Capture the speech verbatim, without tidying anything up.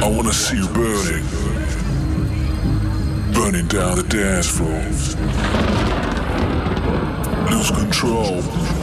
I wanna see you burning. Burning down the dance floor. Lose control.